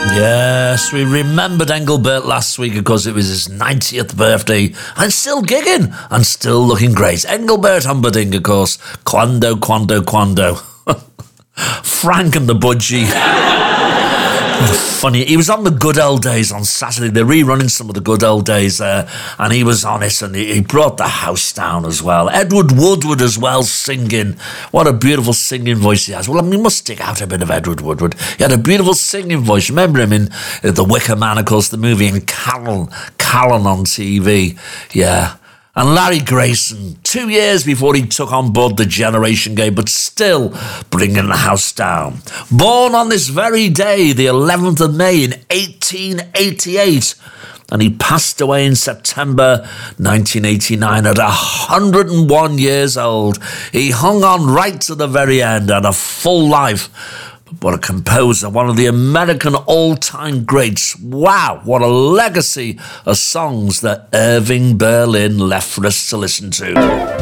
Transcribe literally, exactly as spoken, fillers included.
Yes, we remembered Engelbert last week because it was his ninetieth birthday and still gigging and still looking great. Engelbert Humperdinck, of course. Quando, quando, quando. Frank and the Budgie. Funny, he was on the Good Old Days on Saturday. They're rerunning some of the Good Old Days there, and he was on it, and he, he brought the house down as well. Edward Woodward as well, singing. What a beautiful singing voice he has. Well, I mean, we must stick out a bit of Edward Woodward. He had a beautiful singing voice. Remember him in uh, The Wicker Man, of course, the movie, and Callan, Callan on T V. Yeah. And Larry Grayson, two years before he took on board the Generation Game, but still bringing the house down. Born on this very day, the eleventh of May in eighteen eighty-eight, and he passed away in September nineteen eighty-nine at one hundred and one years old. He hung on right to the very end, had a full life. What a composer, one of the American all-time greats. Wow, what a legacy of songs that Irving Berlin left for us to listen to.